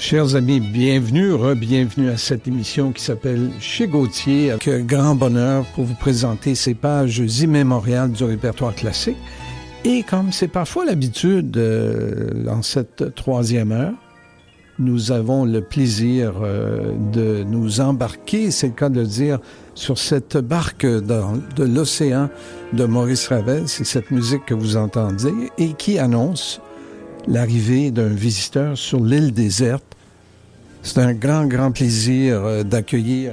Chers amis, bienvenue à cette émission qui s'appelle Chez Gauthier, avec grand bonheur pour vous présenter ces pages immémoriales du répertoire classique. Et comme c'est parfois l'habitude dans cette troisième heure, nous avons le plaisir de nous embarquer, c'est le cas de le dire, sur cette barque de l'océan de Maurice Ravel. C'est cette musique que vous entendez et qui annonce l'arrivée d'un visiteur sur l'île déserte. C'est un grand plaisir d'accueillir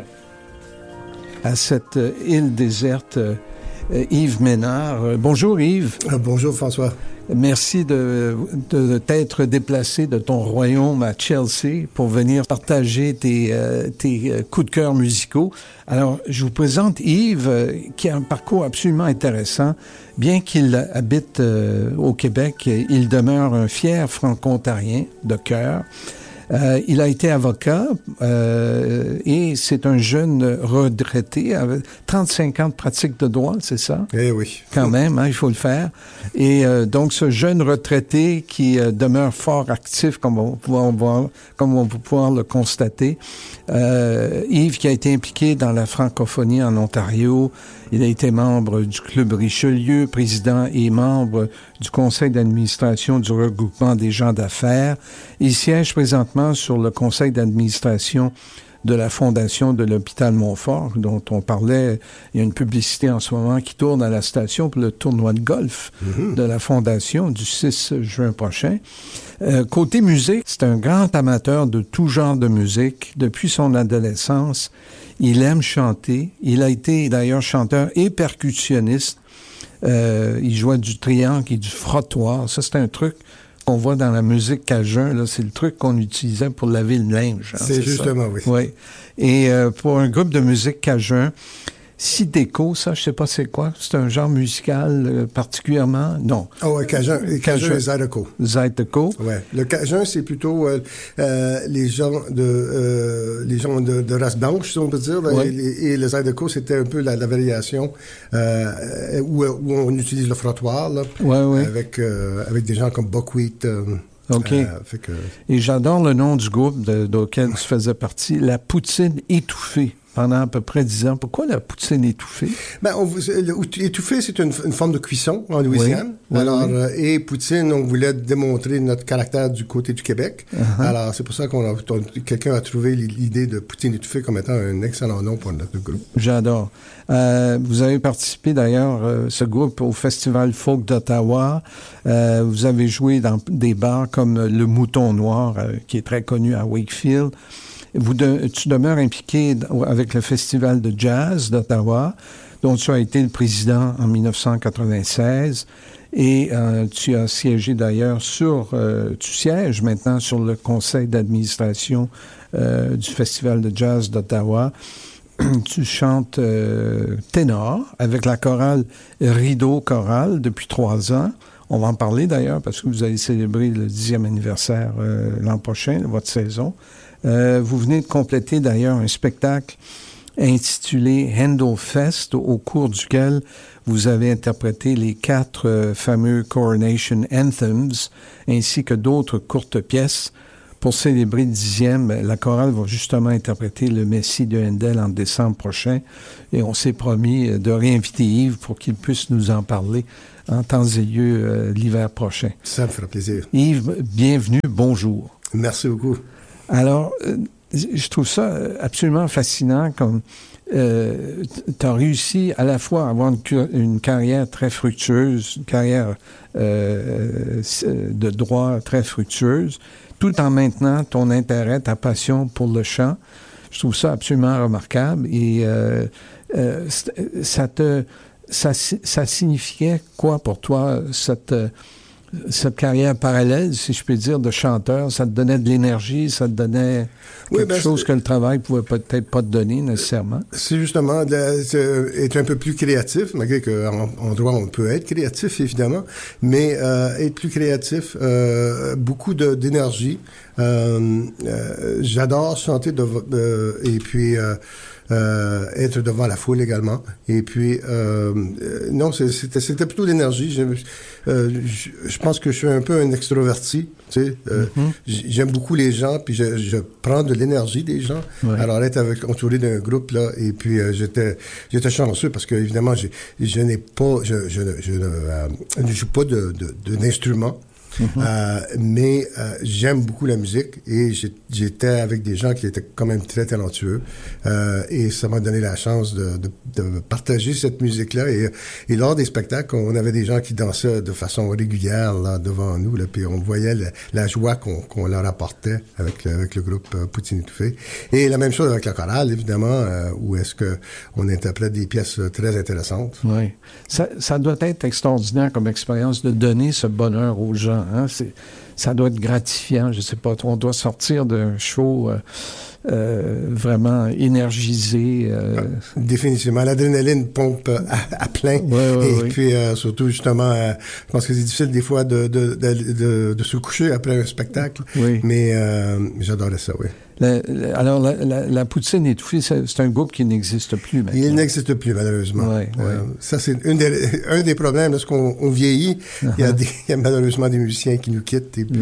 à cette île déserte Yves Ménard. Bonjour Yves. Bonjour François. Merci de t'être déplacé de ton royaume à Chelsea pour venir partager tes coups de cœur musicaux. Alors, je vous présente Yves, qui a un parcours absolument intéressant. Bien qu'il habite au Québec, il demeure un fier franco-ontarien de cœur. Il a été avocat et c'est un jeune retraité avec 35 ans de pratique de droit, c'est ça? Eh oui. Quand même, hein, il faut le faire. Et donc, ce jeune retraité qui demeure fort actif, comme on va pouvoir le constater. Yves qui a été impliqué dans la francophonie en Ontario. Il a été membre du Club Richelieu, président et membre du conseil d'administration du regroupement des gens d'affaires. Il siège présentement sur le conseil d'administration de la Fondation de l'hôpital Montfort, dont on parlait. Il y a une publicité en ce moment qui tourne à la station pour le tournoi de golf de la Fondation du 6 juin prochain. Côté musique, c'est un grand amateur de tout genre de musique. Depuis son adolescence, il aime chanter. Il a été d'ailleurs chanteur et percussionniste. Il jouait du triangle et du frottoir. Ça, c'est un truc qu'on voit dans la musique cajun, là, c'est le truc qu'on utilisait pour laver le linge. Hein, c'est justement, ça? Oui. Et pour un groupe de musique cajun, Sideco, ça, je sais pas c'est quoi. C'est un genre musical particulièrement... Non. Oh, Cajun et Zydeco. Zydeco. Ouais. Le Cajun, c'est plutôt les gens de race blanche, si on peut dire. Ouais. Et le Zydeco, c'était un peu la variation où on utilise le frottoir, là, avec des gens comme Buckwheat. OK. Et j'adore le nom du groupe auquel tu faisais partie, La Poutine Étouffée. Pendant à peu près 10 ans. Pourquoi la poutine étouffée? Étouffée, c'est une forme de cuisson en Louisiane. Oui. Alors, et poutine, on voulait démontrer notre caractère du côté du Québec. Uh-huh. Alors, c'est pour ça quelqu'un a trouvé l'idée de poutine étouffée comme étant un excellent nom pour notre groupe. J'adore. Vous avez participé d'ailleurs, ce groupe, au Festival Folk d'Ottawa. Vous avez joué dans des bars comme Le Mouton Noir, qui est très connu à Wakefield. Tu demeures impliqué avec le Festival de jazz d'Ottawa, dont tu as été le président en 1996, et tu as siégé d'ailleurs tu sièges maintenant sur le conseil d'administration du Festival de jazz d'Ottawa. Tu chantes ténor avec la chorale Rideau Chorale depuis 3 ans. On va en parler d'ailleurs parce que vous allez célébrer le 10e anniversaire l'an prochain de votre saison. Vous venez de compléter d'ailleurs un spectacle intitulé Handel Fest, au cours duquel vous avez interprété les 4 fameux Coronation Anthems, ainsi que d'autres courtes pièces. Pour célébrer le 10e, la chorale va justement interpréter le Messie de Handel en décembre prochain. Et on s'est promis de réinviter Yves pour qu'il puisse nous en parler en temps et lieu l'hiver prochain. Ça me fera plaisir. Yves, bienvenue, bonjour. Merci beaucoup. Alors, je trouve ça absolument fascinant comme tu as réussi à la fois à avoir une carrière très fructueuse, une carrière de droit très fructueuse, tout en maintenant ton intérêt, ta passion pour le chant. Je trouve ça absolument remarquable et ça signifiait quoi pour toi, cette carrière parallèle, si je peux dire, de chanteur? Ça te donnait de l'énergie, ça te donnait... quelque chose que le travail pouvait peut-être pas te donner nécessairement. C'est justement être un peu plus créatif, malgré qu'en droit, on peut être créatif, évidemment, mais être plus créatif, beaucoup d'énergie. J'adore chanter et puis être devant la foule également. Et puis, non, c'était plutôt l'énergie. Je pense que je suis un peu un extroverti. Tu sais, j'aime beaucoup les gens, puis je prends de l'énergie des gens. Ouais. Alors, être entouré d'un groupe, là, et puis j'étais chanceux parce que, évidemment, je ne joue pas d'instrument. Mais j'aime beaucoup la musique et j'étais avec des gens qui étaient quand même très talentueux et ça m'a donné la chance de partager cette musique-là et lors des spectacles, on avait des gens qui dansaient de façon régulière là, devant nous, là, puis on voyait la joie qu'on leur apportait avec le groupe Poutine Étouffée. Et la même chose avec la chorale, évidemment, où est-ce que on interprète des pièces très intéressantes. Oui. Ça doit être extraordinaire comme expérience de donner ce bonheur aux gens. Hein? Ça doit être gratifiant, je sais pas, on doit sortir d'un show vraiment énergisé. Définitivement, l'adrénaline pompe à plein. Et puis surtout justement, je pense que c'est difficile des fois de se coucher après un spectacle. Oui. Mais j'adorais ça, oui. Alors, la Poutine Étouffée, c'est un groupe qui n'existe plus maintenant. Il n'existe plus, malheureusement. Ça, c'est un des problèmes. Lorsqu'on vieillit, il y a malheureusement des musiciens qui nous quittent. Et puis,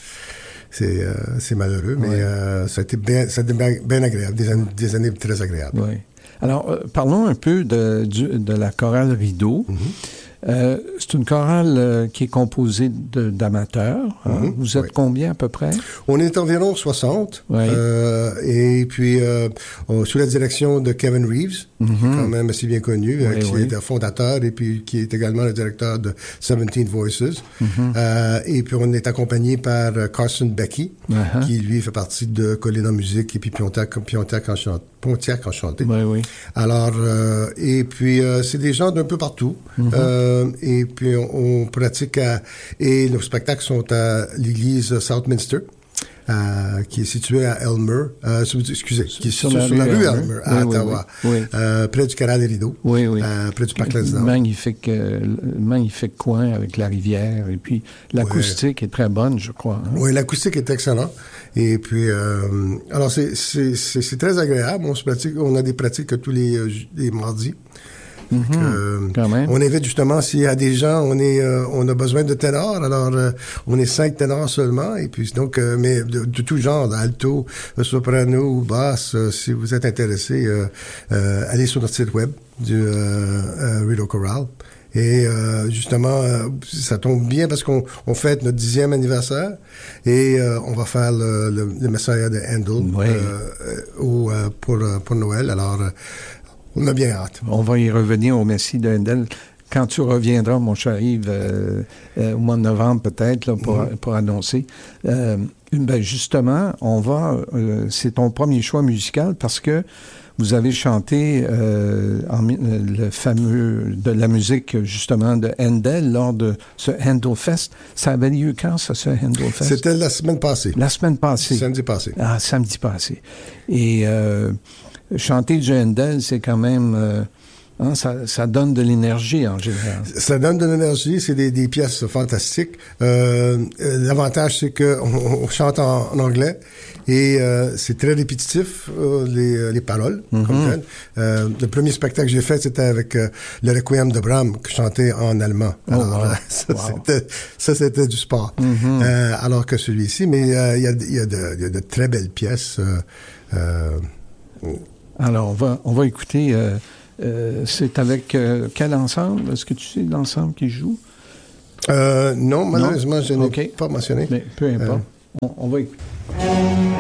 c'est malheureux, mais ça a été bien agréable, des années très agréables. Oui. Alors, parlons un peu de la chorale Rideau. C'est une chorale qui est composée d'amateurs. Hein? Vous êtes combien à peu près? On est environ 60. Et puis, sous la direction de Kevin Reeves, qui est quand même assez bien connu, qui est le fondateur et puis qui est également le directeur de 17 Voices. Et puis, on est accompagné par Carson Becky, qui, lui, fait partie de Colline en musique et puis Pontiac Enchanté. Alors, et puis, c'est des gens d'un peu partout. Et puis, on pratique et nos spectacles sont à l'église Southminster, qui est située à Elmer, qui est sur la rue Elmer, à Ottawa, près du canal des Rideaux, près du parc Lansdowne. Magnifique coin avec la rivière, et puis l'acoustique est très bonne, je crois. Hein? Oui, l'acoustique est excellente. Et puis, alors c'est très agréable. On a des pratiques tous les mardis. Quand même. On invite justement, s'il y a des gens, on a besoin de ténors, alors on est 5 ténors seulement, et puis donc, mais de tout genre, alto, soprano ou basse, si vous êtes intéressé, allez sur notre site web du Rideau Choral. Et justement, ça tombe bien parce qu'on fête notre 10e anniversaire et on va faire le Messiah de Handel pour Noël. Alors, on a bien hâte. On va y revenir au Messie de Handel. Quand tu reviendras, mon cher Yves, au mois de novembre peut-être, là, pour annoncer. Justement, c'est ton premier choix musical parce que vous avez chanté le fameux de la musique justement de Handel lors de ce Handel Fest. Ça avait lieu quand, ça, ce Handel Fest? C'était la semaine passée. La semaine passée. Samedi passé. Ah, samedi passé. Et chanter du Handel, c'est quand même... ça donne de l'énergie en général. Ça donne de l'énergie, c'est des pièces fantastiques. L'avantage, c'est qu'on chante en anglais et c'est très répétitif, les paroles. Comme tel. Le premier spectacle que j'ai fait, c'était avec le Requiem de Brahms, que je chantais en allemand. Alors, c'était du sport. Alors que celui-ci, mais il y a de très belles pièces. Alors, on va écouter... c'est avec quel ensemble? Est-ce que tu sais l'ensemble qui joue? Non, malheureusement, je n'ai pas mentionné. Mais peu importe. On va écouter.